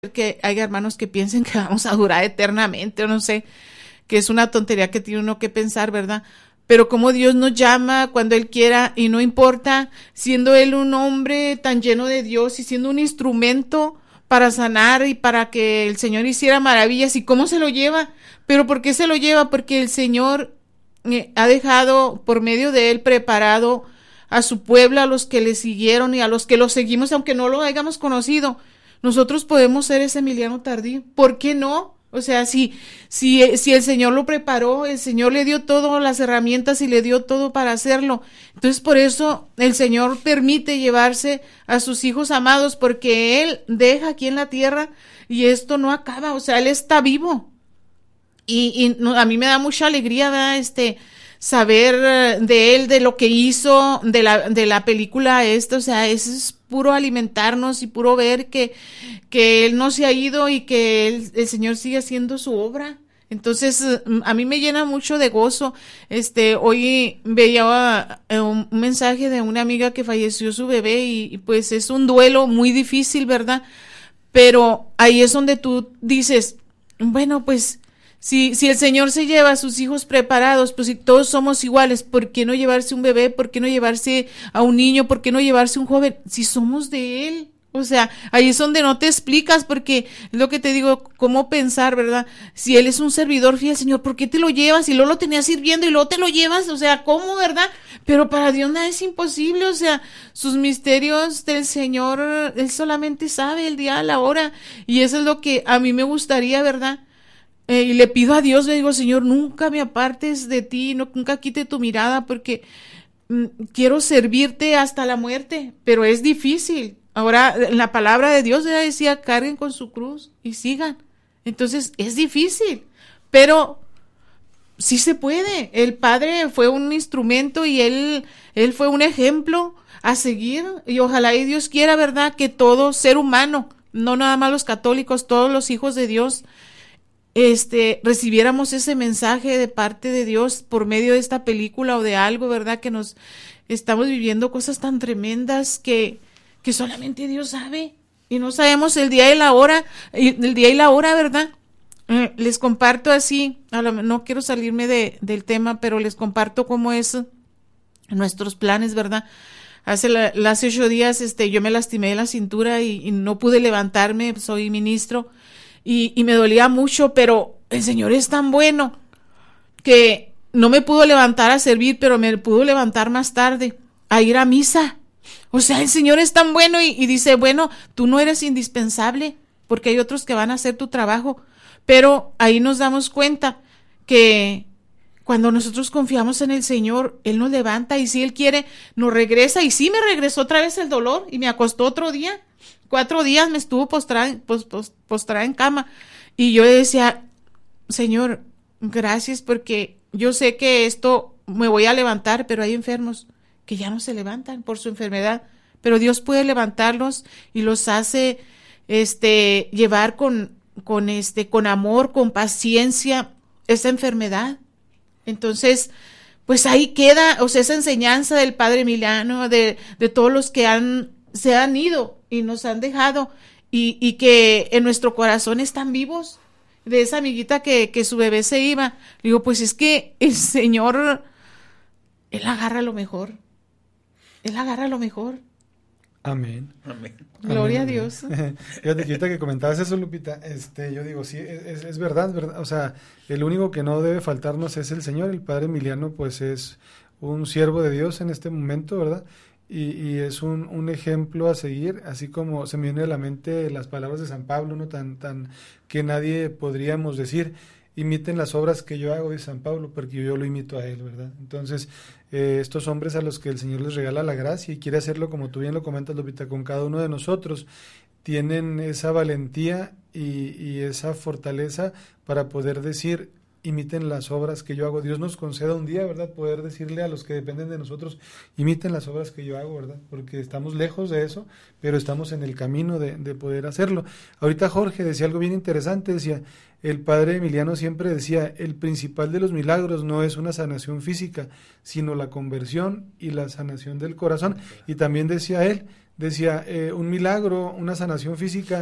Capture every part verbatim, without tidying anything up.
que hay hermanos que piensen que vamos a durar eternamente, o no sé, que es una tontería que tiene uno que pensar, ¿verdad? Pero como Dios nos llama cuando Él quiera, y no importa, siendo Él un hombre tan lleno de Dios y siendo un instrumento para sanar y para que el Señor hiciera maravillas. ¿Y cómo se lo lleva? ¿Pero por qué se lo lleva? Porque el Señor eh, ha dejado por medio de Él preparado a su pueblo, a los que le siguieron y a los que lo seguimos, aunque no lo hayamos conocido. Nosotros podemos ser ese Emiliano Tardí. ¿Por qué no? O sea, si, si, si el Señor lo preparó, el Señor le dio todas las herramientas y le dio todo para hacerlo. Entonces, por eso el Señor permite llevarse a sus hijos amados, porque Él deja aquí en la tierra y esto no acaba. O sea, Él está vivo. Y, y no, a mí me da mucha alegría, ¿verdad? Este, saber de Él, de lo que hizo, de la, de la película esta. O sea, eso es puro alimentarnos y puro ver que, que Él no se ha ido y que él, el Señor sigue haciendo su obra. Entonces, a mí me llena mucho de gozo. Este, hoy veía un, un mensaje de una amiga que falleció su bebé y, y pues es un duelo muy difícil, ¿verdad? Pero ahí es donde tú dices, bueno, pues Si, si el Señor se lleva a sus hijos preparados, pues si todos somos iguales, ¿por qué no llevarse un bebé? ¿Por qué no llevarse a un niño? ¿Por qué no llevarse un joven? Si somos de Él. O sea, ahí es donde no te explicas, porque es lo que te digo, cómo pensar, ¿verdad? Si Él es un servidor fiel, Señor, ¿por qué te lo llevas? Y luego lo tenías sirviendo y luego te lo llevas, o sea, ¿cómo, verdad? Pero para Dios nada es imposible, o sea, sus misterios del Señor, Él solamente sabe el día, la hora, y eso es lo que a mí me gustaría, ¿verdad? Eh, y le pido a Dios, le digo, Señor, nunca me apartes de ti, no, nunca quite tu mirada, porque mm, quiero servirte hasta la muerte, pero es difícil. Ahora, la palabra de Dios ya decía, carguen con su cruz y sigan. Entonces, es difícil, pero sí se puede. El Padre fue un instrumento y Él, él fue un ejemplo a seguir, y ojalá y Dios quiera, ¿verdad?, que todo ser humano, no nada más los católicos, todos los hijos de Dios, este, recibiéramos ese mensaje de parte de Dios por medio de esta película o de algo, ¿verdad? Que nos estamos viviendo cosas tan tremendas que, que solamente Dios sabe y no sabemos el día y la hora, el día y la hora, ¿verdad? Eh, les comparto así, a lo, no quiero salirme de, del tema, pero les comparto cómo es nuestros planes, ¿verdad? Hace, la, hace ocho días, este, yo me lastimé la cintura y, y no pude levantarme, soy ministro. Y, y me dolía mucho, pero el Señor es tan bueno que no me pudo levantar a servir, pero me pudo levantar más tarde a ir a misa. O sea, el Señor es tan bueno y, y dice, bueno, tú no eres indispensable porque hay otros que van a hacer tu trabajo. Pero ahí nos damos cuenta que cuando nosotros confiamos en el Señor, Él nos levanta y si Él quiere, nos regresa. Y sí me regresó otra vez el dolor y me acostó otro día. Cuatro días me estuvo postrada, post, post, postrada en cama. Y yo decía, Señor, gracias, porque yo sé que esto me voy a levantar, pero hay enfermos que ya no se levantan por su enfermedad. Pero Dios puede levantarlos y los hace este, llevar con, con, este, con amor, con paciencia, esa enfermedad. Entonces, pues ahí queda, o sea, esa enseñanza del Padre Emiliano, de, de todos los que han, se han ido y nos han dejado, y, y que en nuestro corazón están vivos, de esa amiguita que, que su bebé se iba. Digo, pues es que el Señor, Él agarra lo mejor, Él agarra lo mejor. Amén. Amén. Gloria Amén. a Dios. Fíjate, ahorita que comentabas eso, Lupita, este, yo digo, sí, es, es verdad, es verdad, o sea, el único que no debe faltarnos es el Señor. El Padre Emiliano, pues, es un siervo de Dios en este momento, ¿verdad? Y, y es un, un ejemplo a seguir, así como se me viene a la mente las palabras de San Pablo, ¿no? Tan, tan que nadie podríamos decir, imiten las obras que yo hago, de San Pablo, porque yo lo imito a él, ¿verdad? Entonces, eh, estos hombres a los que el Señor les regala la gracia y quiere hacerlo, como tú bien lo comentas, Lupita, con cada uno de nosotros, tienen esa valentía y, y esa fortaleza para poder decir, imiten las obras que yo hago. Dios nos conceda un día, ¿verdad?, poder decirle a los que dependen de nosotros, imiten las obras que yo hago, ¿verdad?, porque estamos lejos de eso, pero estamos en el camino de, de poder hacerlo. Ahorita Jorge decía algo bien interesante, decía, el Padre Emiliano siempre decía, el principal de los milagros no es una sanación física, sino la conversión y la sanación del corazón. Y también decía él, decía, eh, un milagro, una sanación física,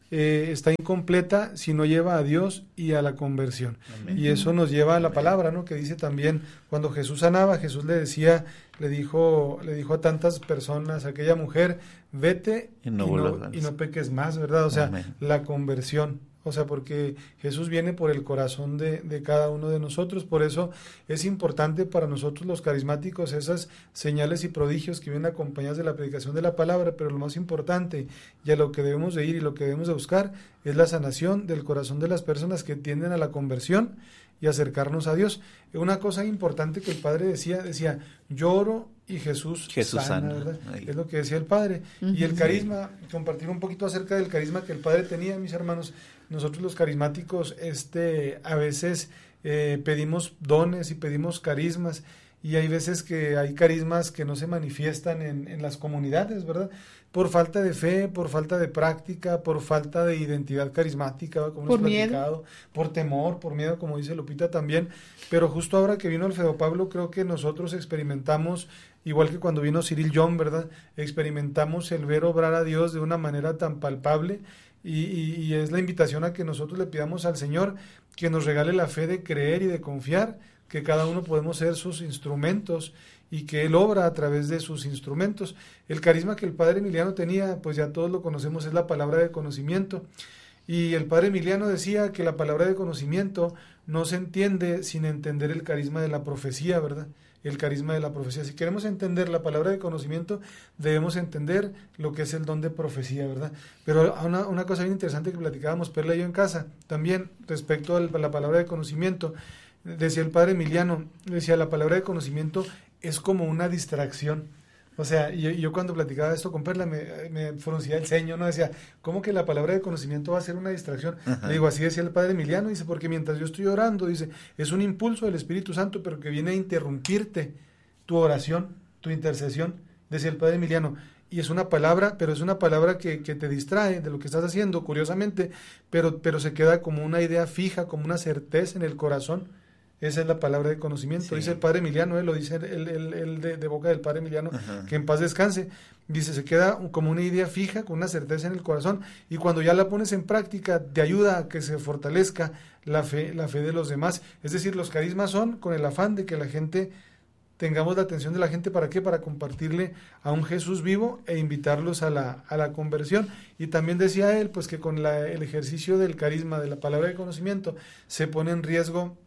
eh, está incompleta si no lleva a Dios y a la conversión. Amén. Y eso nos lleva a la palabra, ¿no? Que dice también, cuando Jesús sanaba, Jesús le decía, le dijo, le dijo a tantas personas, a aquella mujer, vete Y y no no, vuelvas. y no peques más, ¿verdad? O sea, Amén. la conversión. O sea, porque Jesús viene por el corazón de, de cada uno de nosotros. Por eso es importante para nosotros los carismáticos esas señales y prodigios que vienen acompañadas de la predicación de la palabra, pero lo más importante y a lo que debemos de ir y lo que debemos de buscar es la sanación del corazón de las personas que tienden a la conversión y acercarnos a Dios. Una cosa importante que el Padre decía, decía, yo oro y Jesús, Jesús sana, sana. ¿verdad? Ahí. Es lo que decía el Padre. Uh-huh. Y el carisma, compartir un poquito acerca del carisma que el Padre tenía, mis hermanos. Nosotros los carismáticos, este, a veces eh, pedimos dones y pedimos carismas, y hay veces que hay carismas que no se manifiestan en, en las comunidades, ¿verdad? Por falta de fe, por falta de práctica, por falta de identidad carismática, como Por hemos miedo. platicado, por temor, por miedo, como dice Lupita también. Pero justo ahora que vino Alfredo Pablo, creo que nosotros experimentamos, igual que cuando vino Cyril John, ¿verdad? Experimentamos el ver obrar a Dios de una manera tan palpable. Y, y, y es la invitación a que nosotros le pidamos al Señor que nos regale la fe de creer y de confiar, que cada uno podemos ser sus instrumentos y que Él obra a través de sus instrumentos. El carisma que el Padre Emiliano tenía, pues ya todos lo conocemos, es la palabra de conocimiento. Y el Padre Emiliano decía que la palabra de conocimiento no se entiende sin entender el carisma de la profecía, ¿verdad? El carisma de la profecía. Si queremos entender la palabra de conocimiento, debemos entender lo que es el don de profecía, ¿verdad? Pero una, una cosa bien interesante que platicábamos Perla y yo en casa, también respecto a la palabra de conocimiento, decía el Padre Emiliano, decía, la palabra de conocimiento es como una distracción. O sea, y yo, yo cuando platicaba esto con Perla me, me fruncía el ceño, ¿no? Decía, ¿cómo que la palabra de conocimiento va a ser una distracción? Ajá. Le digo, así decía el Padre Emiliano, dice, porque mientras yo estoy orando, dice, es un impulso del Espíritu Santo, pero que viene a interrumpirte tu oración, tu intercesión, decía el Padre Emiliano. Y es una palabra, pero es una palabra que, que te distrae de lo que estás haciendo, curiosamente, pero, pero se queda como una idea fija, como una certeza en el corazón. Esa es la palabra de conocimiento. Sí. Dice el Padre Emiliano, él lo dice el, el, el de, de boca del Padre Emiliano, Ajá. que en paz descanse. Dice, se queda como una idea fija, con una certeza en el corazón, y cuando ya la pones en práctica, te ayuda a que se fortalezca la fe, la fe de los demás. Es decir, los carismas son con el afán de que la gente, tengamos la atención de la gente, ¿para qué? Para compartirle a un Jesús vivo e invitarlos a la, a la conversión. Y también decía él, pues que con la, el ejercicio del carisma, de la palabra de conocimiento, se pone en riesgo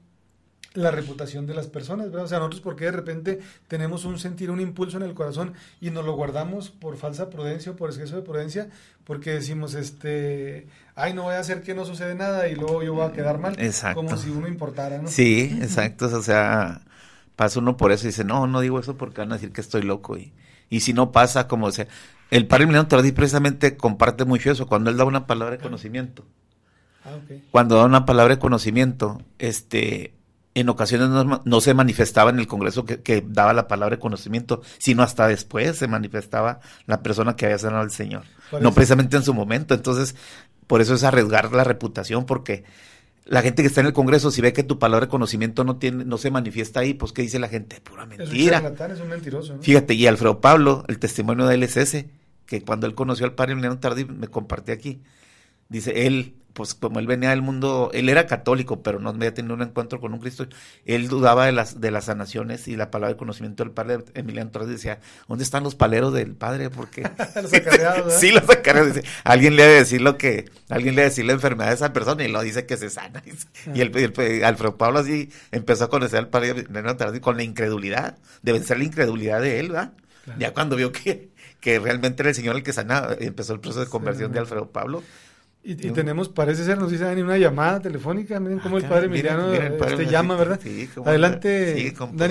la reputación de las personas, ¿verdad? O sea, nosotros porque de repente tenemos un sentir, un impulso en el corazón y nos lo guardamos por falsa prudencia o por exceso de prudencia, porque decimos, este, ay, no voy a hacer que no sucede nada y luego yo voy a quedar mal. Exacto. Como si uno importara, ¿no? Sí, exacto, o sea, pasa uno por eso y dice, no, no digo eso porque van a decir que estoy loco, y, y si no pasa, como, o sea, el Padre Emiliano Tardí precisamente comparte mucho eso, cuando él da una palabra de conocimiento, Ah, ok. cuando da una palabra de conocimiento, este, en ocasiones no, no se manifestaba en el congreso que, que daba la palabra de conocimiento, sino hasta después se manifestaba la persona que había sanado al Señor, Parece. no precisamente en su momento. Entonces, por eso es arriesgar la reputación, porque la gente que está en el congreso, si ve que tu palabra de conocimiento no tiene, no se manifiesta ahí, pues ¿qué dice la gente? Pura Es un mentira. charlatán, es un mentiroso, ¿no? Fíjate, y Alfredo Pablo, el testimonio de él es ese, que cuando él conoció al Padre Emiliano Tardí, me compartí aquí, dice, él, pues como él venía del mundo, él era católico, pero no había tenido un encuentro con un Cristo, él dudaba de las de las sanaciones y la palabra de conocimiento del Padre Emiliano Tardí. Decía, ¿dónde están los paleros del Padre? Porque Los acarreados, ¿verdad? sí, los acarreados, dice, alguien le ha de decir lo que, alguien le ha de decir la enfermedad de esa persona y lo dice que se sana. Dice. Y el, el, el Alfredo Pablo así empezó a conocer al Padre Emiliano Tardí con la incredulidad, debe ser la incredulidad de él, ¿verdad? Claro. Ya cuando vio que, que realmente era el Señor el que sanaba, empezó el proceso de conversión sí, de Alfredo Pablo. Y, y tenemos, parece ser, nos dice Dani, una llamada telefónica. Miren cómo ah, el Padre Emiliano miren, miren, el padre este, llama, ¿verdad? Sí, adelante, sí, Dani.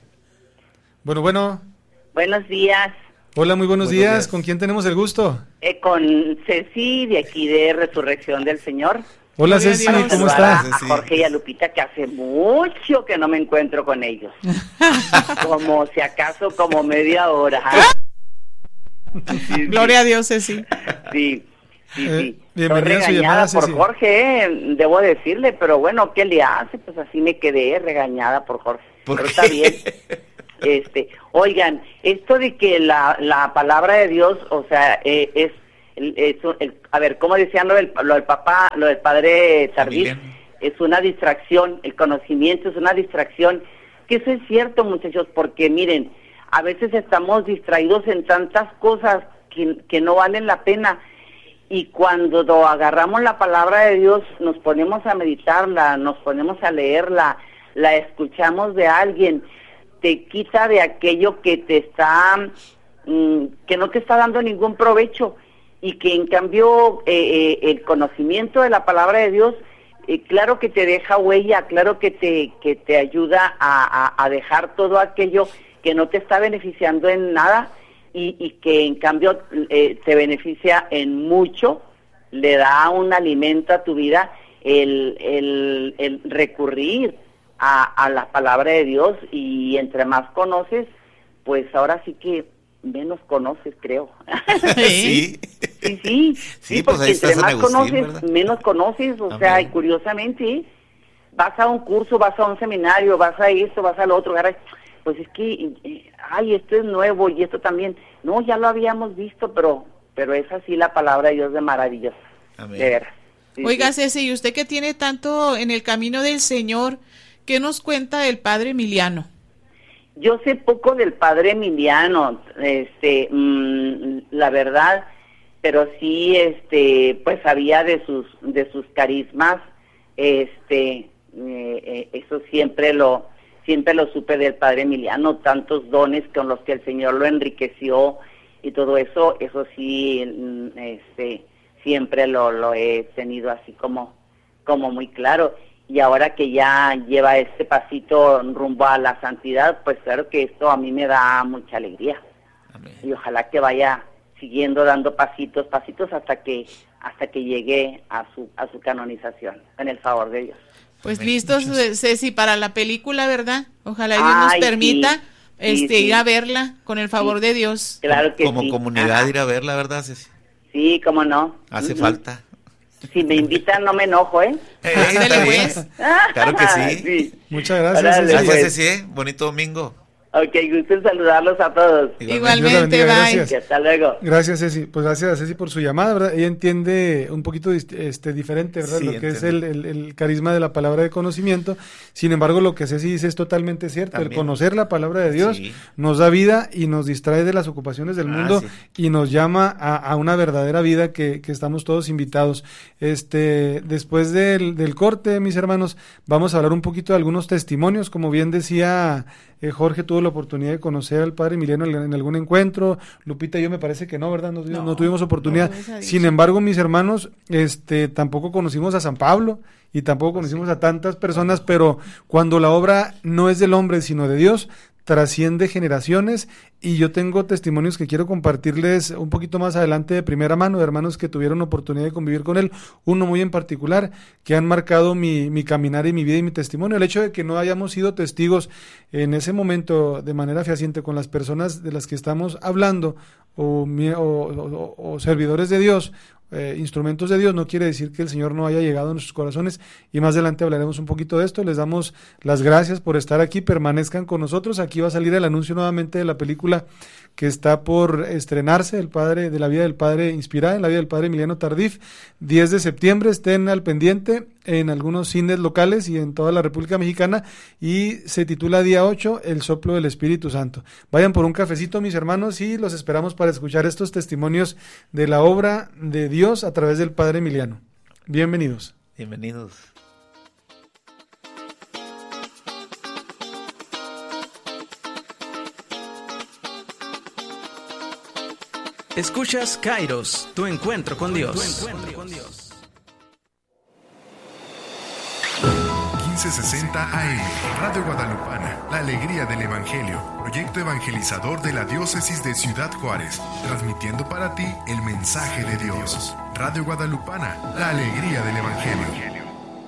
Bueno, bueno. Buenos días. Hola, muy buenos, buenos días. días. ¿Con quién tenemos el gusto? Eh, con Ceci, de aquí de Resurrección del Señor. Hola, Ceci, ¿cómo estás? A Jorge y a Lupita, que hace mucho que no me encuentro con ellos. Como si acaso como media hora. Sí, sí. Gloria a Dios, Ceci. Sí. Sí, eh, sí. Bienvenida Estoy regañada por Ceci. Jorge, eh, debo decirle, pero bueno, ¿qué le hace? Pues así me quedé regañada por Jorge. ¿Por pero qué? Está bien. Este, oigan, esto de que la, la palabra de Dios, o sea, eh, es el, eso, el, a ver, ¿cómo decían lo del, lo del papá, lo del padre Tardif? Es una distracción, el conocimiento es una distracción, que eso es cierto, muchachos, porque miren, a veces estamos distraídos en tantas cosas que, que no valen la pena, y cuando agarramos la palabra de Dios, nos ponemos a meditarla, nos ponemos a leerla, la escuchamos de alguien, te quita de aquello que te está, mmm, que no te está dando ningún provecho, y que en cambio eh, eh, el conocimiento de la palabra de Dios, eh, claro que te deja huella, claro que te, que te ayuda a, a, a dejar todo aquello que no te está beneficiando en nada, y, y que en cambio eh, te beneficia en mucho, le da un alimento a tu vida, el, el, el recurrir a, a la palabra de Dios, y entre más conoces, pues ahora sí que menos conoces, creo. Sí. Sí, sí, sí, pues porque entre más Agustín, conoces, ¿verdad? menos conoces, o Amén. sea, y curiosamente, vas a un curso, vas a un seminario, vas a esto, vas al otro, agarras, pues es que, eh, ay, esto es nuevo, y esto también, no, ya lo habíamos visto, pero pero es así la palabra de Dios de maravillosa, Amén. de veras. Sí, Oiga, sí. Ceci, y usted que tiene tanto en el camino del Señor, ¿qué nos cuenta del padre Emiliano? Yo sé poco del padre Emiliano, este, mmm, la verdad, pero sí, este, pues sabía de sus de sus carismas, este, eh, eh, eso siempre lo siempre lo supe del padre Emiliano, tantos dones con los que el Señor lo enriqueció y todo eso, eso sí, mm, este, siempre lo lo he tenido así como como muy claro. Y ahora que ya lleva este pasito rumbo a la santidad, pues claro que esto a mí me da mucha alegría. Amén. Y ojalá que vaya siguiendo dando pasitos, pasitos hasta que hasta que llegue a su a su canonización, en el favor de Dios. Pues Amén. listos, Muchas- Ceci, para la película, ¿verdad? Ojalá Dios nos Ay, permita sí, este sí, ir sí. a verla con el favor Sí. de Dios. Claro que Como sí. comunidad Ajá. ir a verla, ¿verdad, Ceci? Sí, cómo no. Hace Ujú. falta. Si me invitan no me enojo, ¿eh? Eh, Ándale, está bien. pues. Claro que sí. Muchas gracias. Órale, Ceci. Gracias, pues. Ceci. ¿eh? Bonito domingo. Ok, gusto en saludarlos a todos. Igualmente, Dios la bendiga, bye. gracias. Y hasta luego. Gracias, Ceci. Pues gracias a Ceci por su llamada, ¿verdad? Ella entiende un poquito dist- este, diferente, ¿verdad? Sí, lo que es entiendo. el, el- el carisma de la palabra de conocimiento. Sin embargo, lo que Ceci dice es totalmente cierto. El También. conocer la palabra de Dios Sí. nos da vida y nos distrae de las ocupaciones del Ah, mundo sí. y nos llama a, a una verdadera vida que, que estamos todos invitados. Este, después del, del corte, mis hermanos, vamos a hablar un poquito de algunos testimonios. Como bien decía eh, Jorge, tuvo la oportunidad de conocer al padre Emiliano en, en algún encuentro. Lupita y yo me parece que no, ¿verdad? No, no, No, tuvimos oportunidad. no, gracias a Dios. Sin embargo, mis hermanos, este, tampoco conocimos a San Pablo y tampoco conocimos a tantas personas, pero cuando la obra no es del hombre, sino de Dios, trasciende generaciones, y yo tengo testimonios que quiero compartirles un poquito más adelante de primera mano, de hermanos que tuvieron oportunidad de convivir con él, uno muy en particular, que han marcado mi, mi caminar y mi vida y mi testimonio. El hecho de que no hayamos sido testigos en ese momento de manera fehaciente con las personas de las que estamos hablando, o, mi- o, o- o servidores de Dios, Eh, instrumentos de Dios, no quiere decir que el Señor no haya llegado a nuestros corazones, y más adelante hablaremos un poquito de esto. Les damos las gracias por estar aquí, permanezcan con nosotros. Aquí va a salir el anuncio nuevamente de la película que está por estrenarse, el padre de la vida del padre, inspirada en la vida del padre Emiliano Tardif, diez de septiembre. Estén al pendiente en algunos cines locales y en toda la República Mexicana, y se titula día ocho, El soplo del Espíritu Santo. Vayan por un cafecito, mis hermanos, y los esperamos para escuchar estos testimonios de la obra de Dios a través del padre Emiliano. Bienvenidos. Bienvenidos. Escuchas Kairos, tu encuentro con Dios. Tu encuentro con Dios. quince sesenta A M, Radio Guadalupana, la alegría del Evangelio, proyecto evangelizador de la diócesis de Ciudad Juárez, transmitiendo para ti el mensaje de Dios. Radio Guadalupana, la alegría del Evangelio.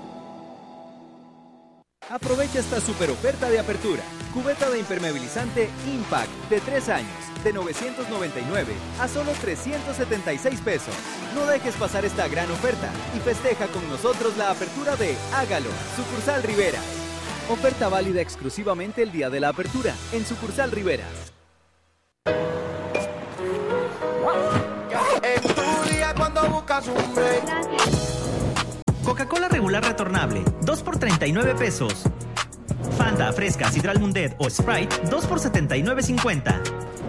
Aprovecha esta super oferta de apertura. Cubeta de impermeabilizante Impact de tres años, de novecientos noventa y nueve a solo trescientos setenta y seis pesos. No dejes pasar esta gran oferta y festeja con nosotros la apertura de Hágalo, Sucursal Riveras. Oferta válida exclusivamente el día de la apertura en Sucursal Riveras. En tu día Coca-Cola regular retornable, dos por treinta y nueve pesos. Fanta, Fresca, Sidral Mundet o Sprite, dos por setenta y nueve cincuenta.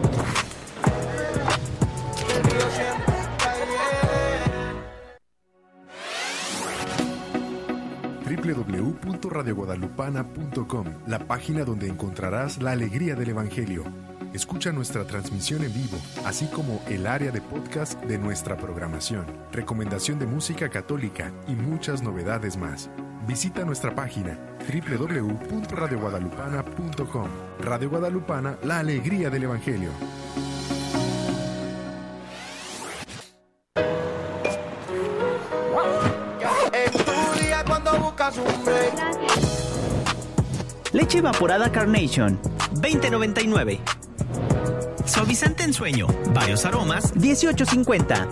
doble u doble u doble u punto radio guadalupana punto com, la página donde encontrarás la alegría del Evangelio. Escucha nuestra transmisión en vivo, así como el área de podcast de nuestra programación, recomendación de música católica y muchas novedades más. Visita nuestra página doble u doble u doble u punto radio guadalupana punto com. Radio Guadalupana, la alegría del Evangelio. Leche evaporada Carnation, veinte noventa y nueve. Suavizante en sueño, varios aromas, dieciocho cincuenta.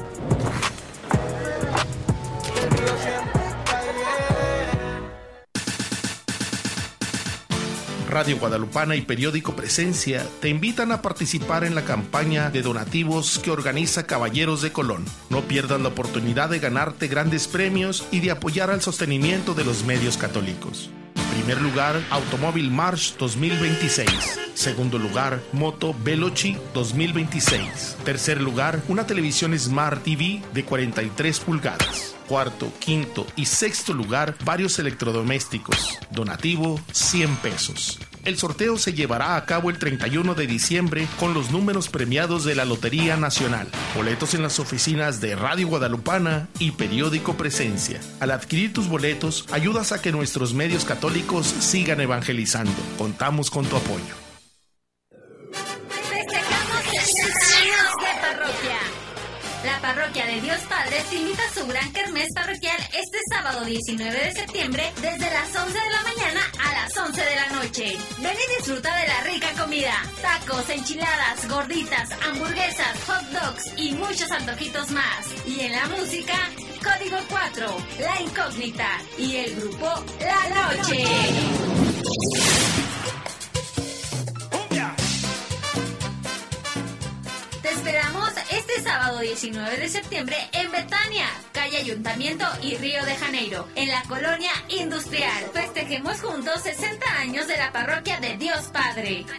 Radio Guadalupana y Periódico Presencia te invitan a participar en la campaña de donativos que organiza Caballeros de Colón. No pierdas la oportunidad de ganarte grandes premios y de apoyar al sostenimiento de los medios católicos. Primer lugar, Automóvil March dos mil veintiséis. Segundo lugar, Moto Veloci dos mil veintiséis. Tercer lugar, una televisión Smart T V de cuarenta y tres pulgadas. Cuarto, quinto y sexto lugar, varios electrodomésticos. Donativo, cien pesos. El sorteo se llevará a cabo el treinta y uno de diciembre con los números premiados de la Lotería Nacional. Boletos en las oficinas de Radio Guadalupana y Periódico Presencia. Al adquirir tus boletos, ayudas a que nuestros medios católicos sigan evangelizando. Contamos con tu apoyo. Festejamos sesenta años de parroquia. La Parroquia de Dios Padre te invita a su gran kermés parroquial este sábado diecinueve de septiembre desde las once de la mañana a las once de la noche. Ven y disfruta de la rica comida, tacos, enchiladas, gorditas, hamburguesas, hot dogs y muchos antojitos más. Y en la música, Código cuatro, La Incógnita y el grupo La Noche. Te esperamos este sábado diecinueve de septiembre en Betania, calle Ayuntamiento y Río de Janeiro, en la colonia industrial. Festejemos juntos sesenta años de la Parroquia de Dios Padre.